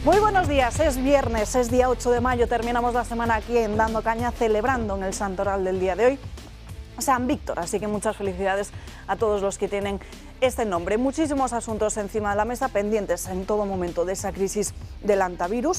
Muy buenos días, es viernes, es día 8 de mayo, terminamos la semana aquí en Dando Caña, celebrando en el santoral del día de hoy San Víctor, así que muchas felicidades a todos los que tienen este nombre. Muchísimos asuntos encima de la mesa, pendientes en todo momento de esa crisis del hantavirus.